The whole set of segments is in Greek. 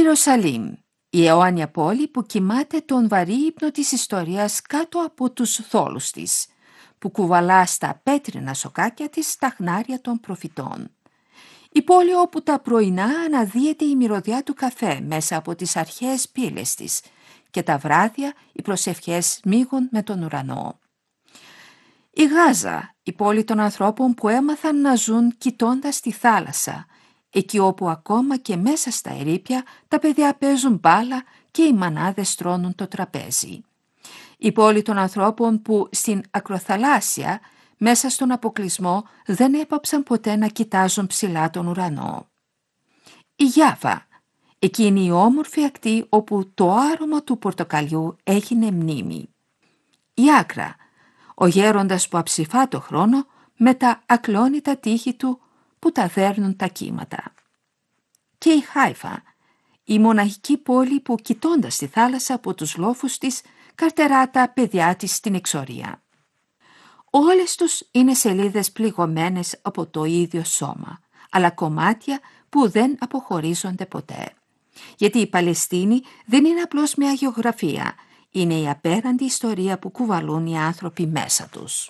Ιερουσαλήμ, η αιώνια πόλη που κοιμάται τον βαρύ ύπνο της ιστορίας κάτω από τους θόλους της, που κουβαλά στα πέτρινα σοκάκια της τα χνάρια των προφητών. Η πόλη όπου τα πρωινά αναδύεται η μυρωδιά του καφέ μέσα από τις αρχαίες πύλες της και τα βράδια οι προσευχές μίγουν με τον ουρανό. Η Γάζα, η πόλη των ανθρώπων που έμαθαν να ζουν κοιτώντας τη θάλασσα, εκεί όπου ακόμα και μέσα στα ερείπια τα παιδιά παίζουν μπάλα και οι μανάδες τρώνουν το τραπέζι. Η πόλη των ανθρώπων που στην ακροθαλάσσια, μέσα στον αποκλεισμό, δεν έπαψαν ποτέ να κοιτάζουν ψηλά τον ουρανό. Η Γιάφα, εκείνη η όμορφη ακτή όπου το άρωμα του πορτοκαλιού έγινε μνήμη. Η Άκρα, ο γέροντας που αψηφά το χρόνο με τα ακλόνητα τείχη του που τα δέρνουν τα κύματα. Και η Χάιφα, η μοναχική πόλη που κοιτώντας τη θάλασσα από τους λόφους της καρτερά τα παιδιά της στην εξορία. Όλες τους είναι σελίδες πληγωμένες από το ίδιο σώμα, αλλά κομμάτια που δεν αποχωρίζονται ποτέ. Γιατί η Παλαιστίνη δεν είναι απλώς μια γεωγραφία, είναι η απέραντη ιστορία που κουβαλούν οι άνθρωποι μέσα τους.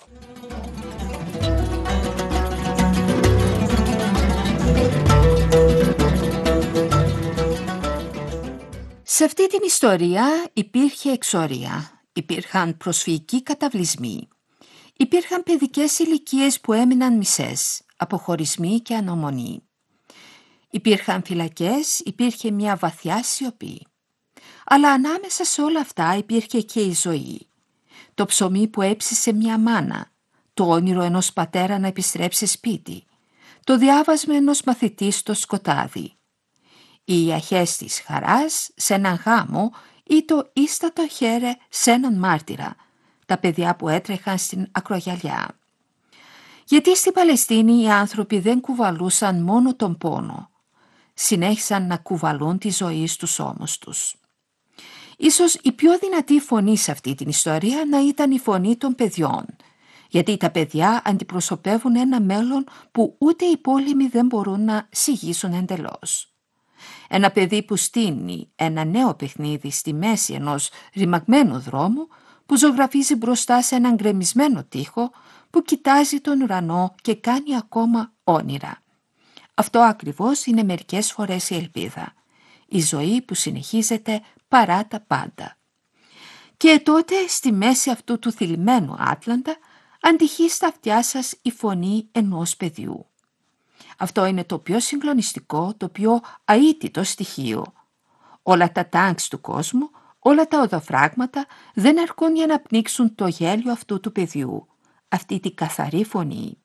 Σε αυτή την ιστορία υπήρχε εξορία, υπήρχαν προσφυγικοί καταβλισμοί, υπήρχαν παιδικές ηλικίες που έμειναν μισές, αποχωρισμοί και ανομονή. Υπήρχαν φυλακές, υπήρχε μια βαθιά σιωπή. Αλλά ανάμεσα σε όλα αυτά υπήρχε και η ζωή. Το ψωμί που έψησε μια μάνα, το όνειρο ενός πατέρα να επιστρέψει σπίτι, το διάβασμα ενός μαθητή στο σκοτάδι. Οι αχές της χαράς σε έναν γάμο ή το ίστατο χέρε σε έναν μάρτυρα, τα παιδιά που έτρεχαν στην ακρογιαλιά. Γιατί στην Παλαιστίνη οι άνθρωποι δεν κουβαλούσαν μόνο τον πόνο, συνέχισαν να κουβαλούν τη ζωή στους ώμους τους. Ίσως η πιο δυνατή φωνή σε αυτή την ιστορία να ήταν η φωνή των παιδιών, γιατί τα παιδιά αντιπροσωπεύουν ένα μέλλον που ούτε οι πόλεμοι δεν μπορούν να συγγύσουν εντελώς. Ένα παιδί που στείνει ένα νέο παιχνίδι στη μέση ενός ρημαγμένου δρόμου, που ζωγραφίζει μπροστά σε έναν γκρεμισμένο τοίχο, που κοιτάζει τον ουρανό και κάνει ακόμα όνειρα. Αυτό ακριβώς είναι μερικές φορές η ελπίδα, η ζωή που συνεχίζεται παρά τα πάντα. Και τότε στη μέση αυτού του θλιμμένου Άτλαντα αντυχεί στα αυτιά σας η φωνή ενός παιδιού. Αυτό είναι το πιο συγκλονιστικό, το πιο αίτητο στοιχείο. Όλα τα τάγκς του κόσμου, όλα τα οδοφράγματα δεν αρκούν για να πνίξουν το γέλιο αυτού του παιδιού, αυτή τη καθαρή φωνή.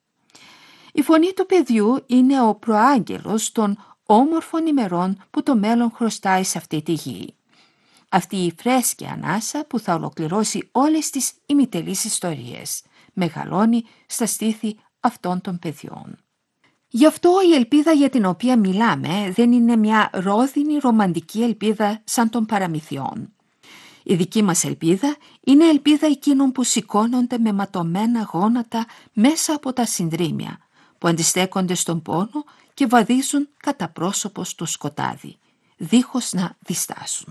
Η φωνή του παιδιού είναι ο προάγγελος των όμορφων ημερών που το μέλλον χρωστάει σε αυτή τη γη. Αυτή η φρέσκη ανάσα που θα ολοκληρώσει όλες τις ημιτελείς ιστορίες, μεγαλώνει στα στήθη αυτών των παιδιών. Γι' αυτό η ελπίδα για την οποία μιλάμε δεν είναι μια ρόδινη ρομαντική ελπίδα σαν των παραμυθιών. Η δική μας ελπίδα είναι ελπίδα εκείνων που σηκώνονται με ματωμένα γόνατα μέσα από τα συνδρίμια, που αντιστέκονται στον πόνο και βαδίζουν κατά πρόσωπο στο σκοτάδι, δίχως να διστάσουν.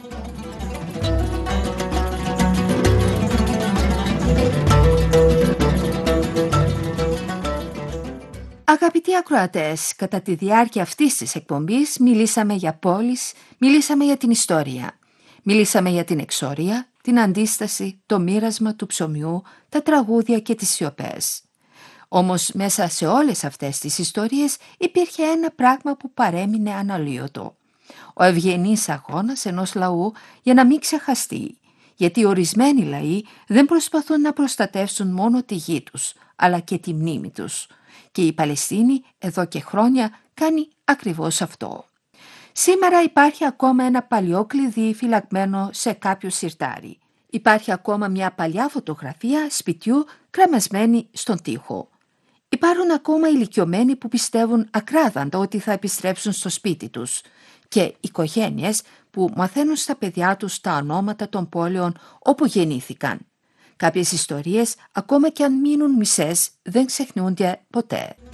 Αγαπητοί ακροατές, κατά τη διάρκεια αυτής της εκπομπής μιλήσαμε για πόλεις, μιλήσαμε για την ιστορία, μιλήσαμε για την εξορία, την αντίσταση, το μοίρασμα του ψωμιού, τα τραγούδια και τις σιωπές. Όμως μέσα σε όλες αυτές τις ιστορίες υπήρχε ένα πράγμα που παρέμεινε αναλύωτο. Ο ευγενής αγώνας ενός λαού για να μην ξεχαστεί, γιατί ορισμένοι λαοί δεν προσπαθούν να προστατεύσουν μόνο τη γη τους, αλλά και τη μνήμη τους. Και η Παλαιστίνη εδώ και χρόνια κάνει ακριβώς αυτό. Σήμερα υπάρχει ακόμα ένα παλιό κλειδί φυλαγμένο σε κάποιο σιρτάρι. Υπάρχει ακόμα μια παλιά φωτογραφία σπιτιού κραμασμένη στον τοίχο. Υπάρχουν ακόμα ηλικιωμένοι που πιστεύουν ακράδαντα ότι θα επιστρέψουν στο σπίτι τους και οικογένειες που μαθαίνουν στα παιδιά τους τα ονόματα των πόλεων όπου γεννήθηκαν. Κάποιες ιστορίες, ακόμα και αν μείνουν μισές, δεν ξεχνιούνται ποτέ.